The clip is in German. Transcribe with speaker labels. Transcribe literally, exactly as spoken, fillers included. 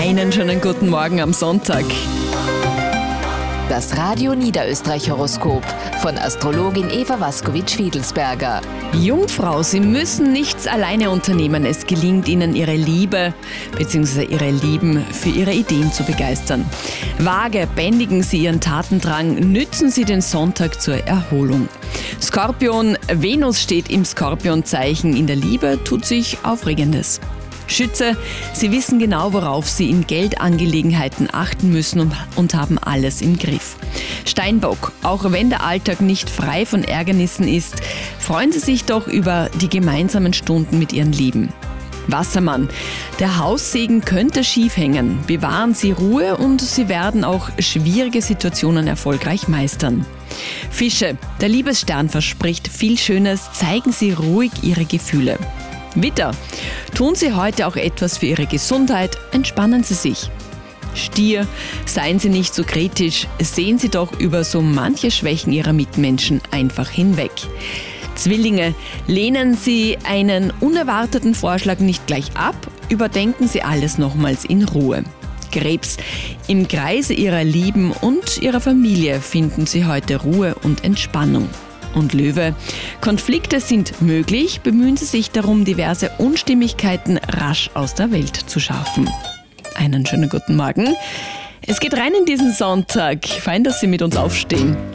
Speaker 1: Einen schönen guten Morgen am Sonntag.
Speaker 2: Das Radio Niederösterreich-Horoskop von Astrologin Eva Waskowitsch-Fiedelsberger.
Speaker 1: Jungfrau, Sie müssen nichts alleine unternehmen. Es gelingt Ihnen, Ihre Liebe bzw. Ihre Lieben für Ihre Ideen zu begeistern. Waage, bändigen Sie Ihren Tatendrang, nützen Sie den Sonntag zur Erholung. Skorpion, Venus steht im Skorpionzeichen. In der Liebe tut sich Aufregendes. Schütze, Sie wissen genau, worauf Sie in Geldangelegenheiten achten müssen und, und haben alles im Griff. Steinbock, auch wenn der Alltag nicht frei von Ärgernissen ist, freuen Sie sich doch über die gemeinsamen Stunden mit Ihren Lieben. Wassermann, der Haussegen könnte schief hängen. Bewahren Sie Ruhe und Sie werden auch schwierige Situationen erfolgreich meistern. Fische, der Liebesstern verspricht viel Schönes, zeigen Sie ruhig Ihre Gefühle. Widder, tun Sie heute auch etwas für Ihre Gesundheit, entspannen Sie sich. Stier, seien Sie nicht so kritisch, sehen Sie doch über so manche Schwächen Ihrer Mitmenschen einfach hinweg. Zwillinge, lehnen Sie einen unerwarteten Vorschlag nicht gleich ab, überdenken Sie alles nochmals in Ruhe. Krebs, im Kreise Ihrer Lieben und Ihrer Familie finden Sie heute Ruhe und Entspannung. Und Löwe, Konflikte sind möglich, bemühen Sie sich darum, diverse Unstimmigkeiten rasch aus der Welt zu schaffen. Einen schönen guten Morgen. Es geht rein in diesen Sonntag. Fein, dass Sie mit uns aufstehen.